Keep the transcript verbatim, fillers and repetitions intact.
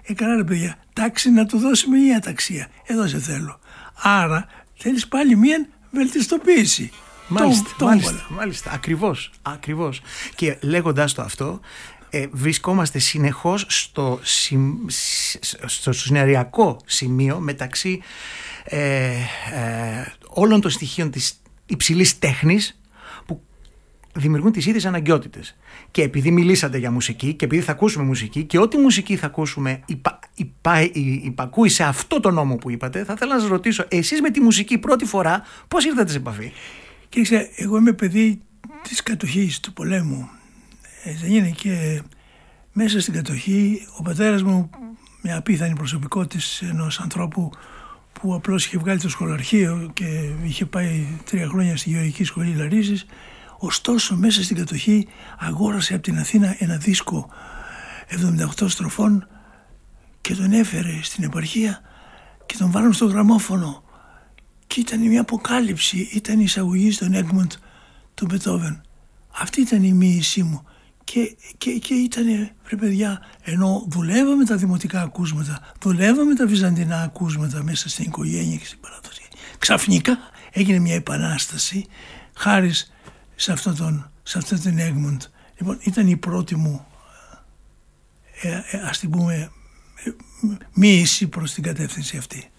Ε, καλά ρε παιδιά, τάξη να του δώσουμε η αταξία. Εδώ σε θέλω. Άρα θέλεις πάλι μία βελτιστοποίηση. Μάλιστα, Τον, μάλιστα, τον μάλιστα, ακριβώς, ακριβώς. Και λέγοντας το αυτό, ε, βρισκόμαστε συνεχώς στο, συμ, στο συναριακό σημείο μεταξύ ε, ε, όλων των στοιχείων της υψηλής τέχνης που δημιουργούν τις ίδιες αναγκαιότητες. Και επειδή μιλήσατε για μουσική και επειδή θα ακούσουμε μουσική και ό,τι μουσική θα ακούσουμε υπα, υπα, υπακούει σε αυτό το νόμο που είπατε, θα ήθελα να σας ρωτήσω, εσείς με τη μουσική πρώτη φορά πώς ήρθατε σε επαφή? Κοίταξε, εγώ είμαι παιδί της κατοχής, του πολέμου. Ε, δεν είναι, και μέσα στην κατοχή ο πατέρας μου, μια απίθανη προσωπικότητα ενός ανθρώπου που απλώς είχε βγάλει το σχολαρχείο και είχε πάει τρία χρόνια στη Γεωργική Σχολή Λαρίσης, ωστόσο μέσα στην κατοχή αγόρασε από την Αθήνα ένα δίσκο εβδομήντα οκτώ στροφών και τον έφερε στην επαρχία και τον βάλουν στο γραμμόφωνο. Και ήταν μια αποκάλυψη, ήταν η εισαγωγή στον Έγμοντ του Μπετόβεν. Αυτή ήταν η μοίησή μου. Και, και, και ήταν, ρε παιδιά, ενώ δουλεύαμε τα δημοτικά ακούσματα, δουλεύαμε τα βυζαντινά ακούσματα μέσα στην οικογένεια και στην παράδοση, ξαφνικά έγινε μια επανάσταση χάρη σε αυτόν τον, σε αυτόν τον Έγμοντ. Λοιπόν, ήταν η πρώτη μου, ε, ε, ας την πούμε, ε, μοίηση προς την κατεύθυνση αυτή.